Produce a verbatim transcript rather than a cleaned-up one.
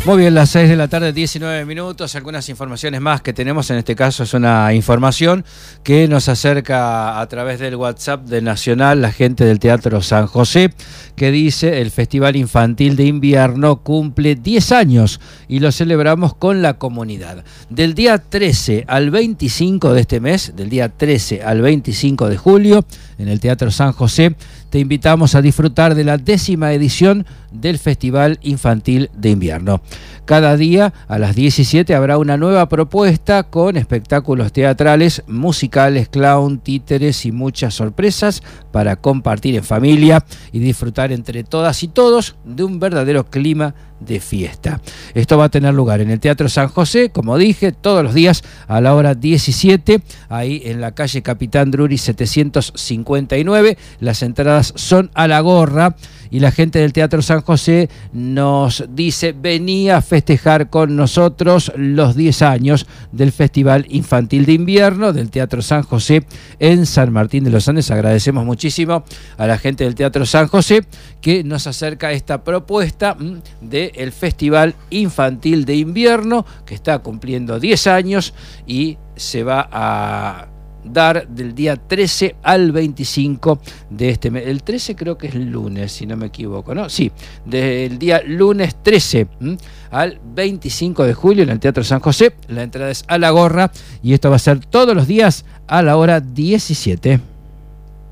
Muy bien, las seis de la tarde, diecinueve minutos, algunas informaciones más que tenemos, en este caso es una información que nos acerca a través del WhatsApp de Nacional, la gente del Teatro San José, que dice: el Festival Infantil de Invierno cumple diez años y lo celebramos con la comunidad. Del día trece al veinticinco de este mes, del día trece al veinticinco de julio, en el Teatro San José, te invitamos a disfrutar de la décima edición del Festival Infantil de Invierno. Cada día a las diecisiete habrá una nueva propuesta con espectáculos teatrales, musicales, clown, títeres y muchas sorpresas para compartir en familia y disfrutar entre todas y todos de un verdadero clima de fiesta. Esto va a tener lugar en el Teatro San José, como dije, todos los días a la hora diecisiete, ahí en la calle Capitán Drury setecientos cincuenta y nueve. Las entradas son a la gorra y la gente del Teatro San José nos dice: vení a festejar con nosotros los diez años del Festival Infantil de Invierno del Teatro San José en San Martín de los Andes. Agradecemos muchísimo a la gente del Teatro San José que nos acerca esta propuesta del Festival Infantil de Invierno, que está cumpliendo diez años y se va a dar del día trece al veinticinco de este mes. El trece creo que es lunes, si no me equivoco, ¿no? Sí, del día lunes trece ¿m? al veinticinco de julio en el Teatro San José. La entrada es a la gorra y esto va a ser todos los días a la hora diecisiete.